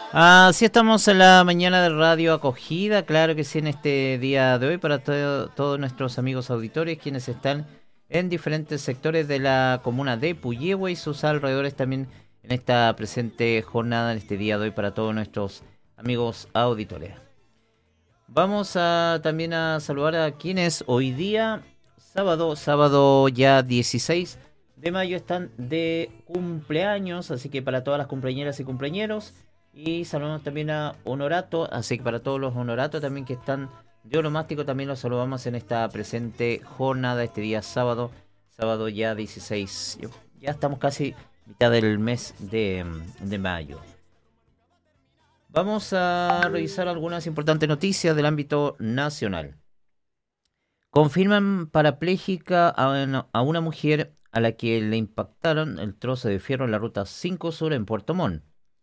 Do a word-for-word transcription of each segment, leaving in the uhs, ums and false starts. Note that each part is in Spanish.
Así estamos en la mañana de Radio Acogida, claro que sí, en este día de hoy para todo- todos nuestros amigos auditores quienes están en diferentes sectores de la comuna de Puyehue y sus alrededores también en esta presente jornada, en este día de hoy para todos nuestros amigos auditores. Vamos a también a saludar a quienes hoy día, sábado, sábado ya dieciséis de mayo, están de cumpleaños, así que para todas las cumpleañeras y cumpleañeros. Y saludamos también a Honorato, así que para todos los Honoratos también que están de onomástico, también los saludamos en esta presente jornada, este día sábado, sábado ya dieciséis. Ya estamos casi mitad del mes de, de mayo. Vamos a revisar algunas importantes noticias del ámbito nacional. Confirman parapléjica a a una mujer a la que le impactaron el trozo de fierro en la ruta cinco Sur en Puerto Montt.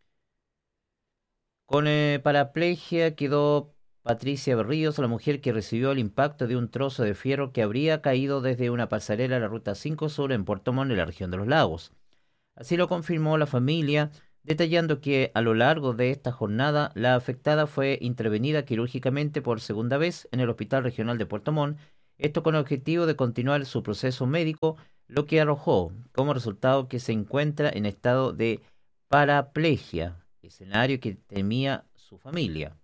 Con eh, paraplegia quedó Patricia Berríos, la mujer que recibió el impacto de un trozo de fierro que habría caído desde una pasarela a la ruta cinco Sur en Puerto Montt, en la región de los Lagos. Así lo confirmó la familia, detallando que a lo largo de esta jornada la afectada fue intervenida quirúrgicamente por segunda vez en el Hospital Regional de Puerto Montt, esto con el objetivo de continuar su proceso médico, lo que arrojó como resultado que se encuentra en estado de paraplegia, escenario que temía su familia.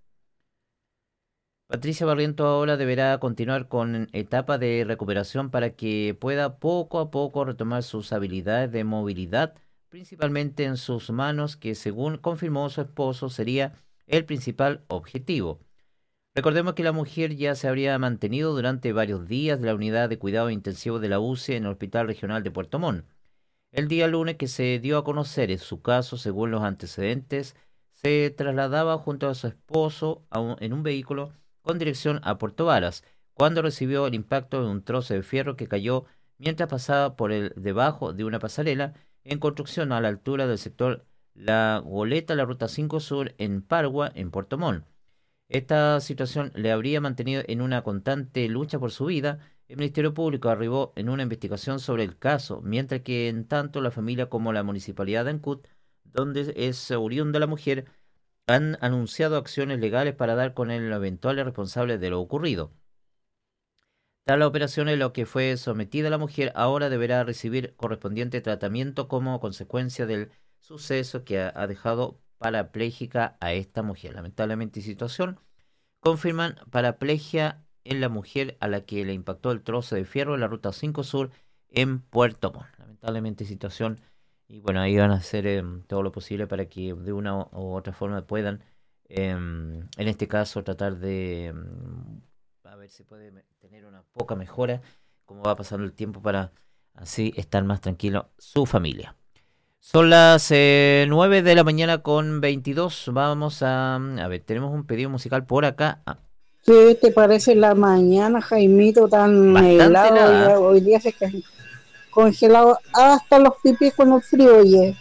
Patricia Barriento ahora deberá continuar con etapa de recuperación para que pueda poco a poco retomar sus habilidades de movilidad, principalmente en sus manos, que según confirmó su esposo sería el principal objetivo. Recordemos que la mujer ya se habría mantenido durante varios días de la unidad de cuidado intensivo de la U C I en el Hospital Regional de Puerto Montt. El día lunes que se dio a conocer en su caso, según los antecedentes, se trasladaba junto a su esposo a un- en un vehículo con dirección a Puerto Varas, cuando recibió el impacto de un trozo de fierro que cayó mientras pasaba por el debajo de una pasarela en construcción a la altura del sector La Goleta, la Ruta cinco Sur en Pargua, en Puerto Montt. Esta situación le habría mantenido en una constante lucha por su vida. El Ministerio Público arribó en una investigación sobre el caso, mientras que en tanto la familia como la municipalidad de Ancud, donde es oriunda la mujer, han anunciado acciones legales para dar con el eventual responsable de lo ocurrido. Tras la operación en la que fue sometida la mujer, ahora deberá recibir correspondiente tratamiento como consecuencia del suceso que ha, ha dejado parapléjica a esta mujer. Lamentablemente situación, confirman paraplegia en la mujer a la que le impactó el trozo de fierro en la ruta cinco Sur en Puerto Montt. Lamentablemente situación, y bueno, ahí van a hacer eh, todo lo posible para que de una u otra forma puedan, eh, en este caso, tratar de eh, a ver si puede me- tener una poca mejora, como va pasando el tiempo para así estar más tranquilo su familia. Son las eh, nueve de la mañana con veintidós. Vamos a... A ver, tenemos un pedido musical por acá. Ah, ¿Qué te parece la mañana, Jaimito, tan bastante helado? Ya helada. hoy día se quedan congelado hasta los pipis con el frío, oye.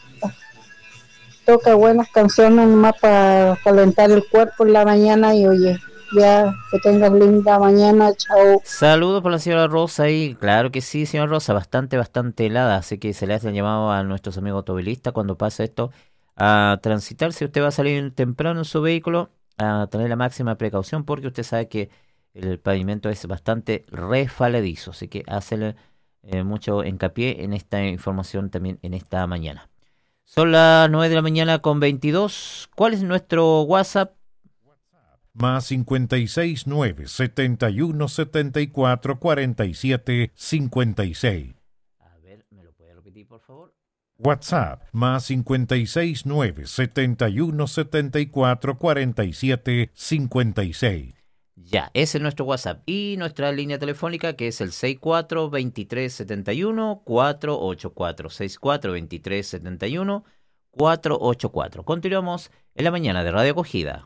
Toca buenas canciones nomás para calentar el cuerpo en la mañana y oye, ya que tengas linda mañana, chao. Saludos por la señora Rosa y claro que sí, señora Rosa, bastante, bastante helada. Así que se le hace el llamado a nuestros amigos automovilistas cuando pasa esto a transitar. Si usted va a salir temprano en su vehículo, a tener la máxima precaución porque usted sabe que el pavimento es bastante resbaladizo. Así que hacerle eh, mucho hincapié en esta información también en esta mañana. Son las nueve de la mañana con veintidós. ¿Cuál es nuestro WhatsApp? Más cincuenta y seis nueve setenta y uno setenta y cuatro cuarenta y siete cincuenta y seis. A ver, ¿me lo puede repetir, por favor? WhatsApp más cincuenta y seis nueve setenta y uno setenta y cuatro cuarenta y siete cincuenta y seis. Ya, ese es nuestro WhatsApp. Y nuestra línea telefónica que es el seis cuatro dos tres siete uno cuatro ocho cuatro. seis cuatro dos tres siete uno cuatro ocho cuatro. Continuamos en la mañana de Radio Acogida.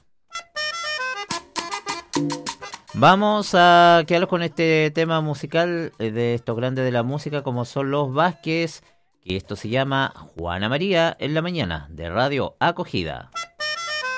Vamos a quedarnos con este tema musical eh, de estos grandes de la música como son los Vázquez, que esto se llama Juana María en la mañana de Radio Acogida.